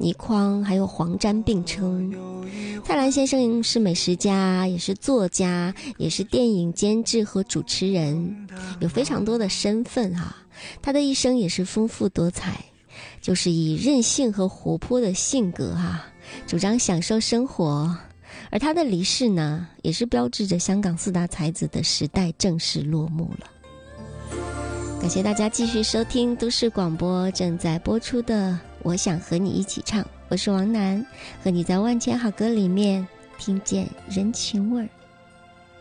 倪匡还有黄沾并称。蔡澜先生是美食家，也是作家，也是电影监制和主持人，有非常多的身份哈。他的一生也是丰富多彩，就是以任性和活泼的性格主张享受生活。而他的离世呢，也是标志着香港四大才子的时代正式落幕了。感谢大家继续收听都市广播正在播出的我想和你一起唱，我是王楠，和你在万千好歌里面听见人情味儿。